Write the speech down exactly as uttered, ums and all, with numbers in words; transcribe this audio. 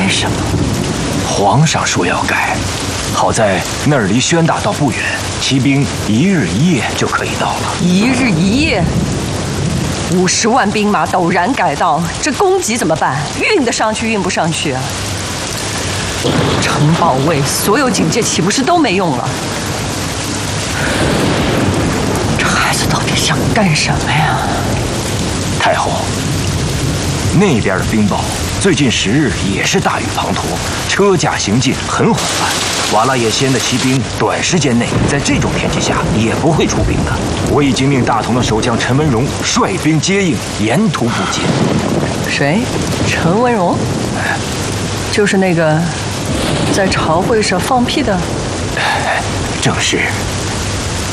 什么？ 皇上说要盖，好在那儿离宣大道不远，骑兵一日一夜就可以到了。 一日一夜，五十万兵马陡然改道，这供给怎么办？运得上去，运不上去啊！城堡卫所有警戒岂不是都没用了？这孩子到底想干什么呀？ 太后，那边的冰雹最近十日也是大雨滂沱，车驾行进很缓慢。瓦剌叶先的骑兵短时间内在这种天气下也不会出兵的。我已经命大同的守将陈文荣率兵接应，沿途补给。 谁？陈文荣？就是那个在朝会上放屁的？ 正是。